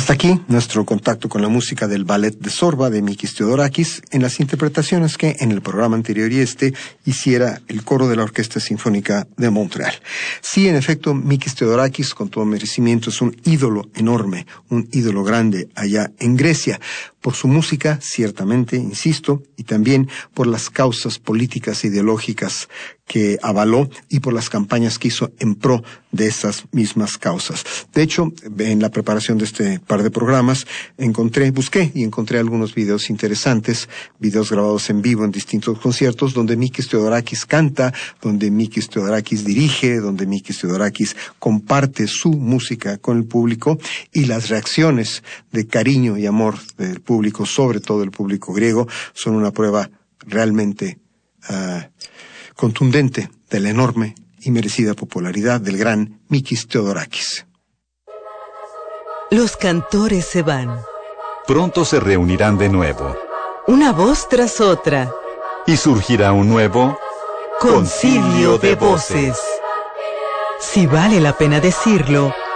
Hasta aquí nuestro contacto con la música del ballet de Zorba de Mikis Theodorakis en las interpretaciones que en el programa anterior y hiciera el coro de la Orquesta Sinfónica de Montreal. Sí, en efecto, Mikis Theodorakis, con todo merecimiento, es un ídolo enorme, un ídolo grande allá en Grecia, por su música, ciertamente, insisto, y también por las causas políticas e ideológicas que avaló y por las campañas que hizo en pro de esas mismas causas. De hecho, en la preparación de este par de programas, busqué y encontré algunos videos interesantes, videos grabados en vivo en distintos conciertos, donde Mikis Theodorakis canta, donde Mikis Theodorakis dirige, donde Mikis Theodorakis comparte su música con el público, y las reacciones de cariño y amor del público, sobre todo el público griego, son una prueba realmente contundente de la enorme y merecida popularidad del gran Mikis Theodorakis. Los cantores se van. Pronto se reunirán de nuevo. Una voz tras otra. Y surgirá un nuevo concilio de voces. Si vale la pena decirlo,